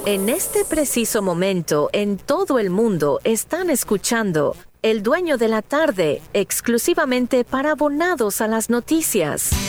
En este preciso momento, en todo el mundo, están escuchando El Dueño de la Tarde, exclusivamente para abonados a las noticias.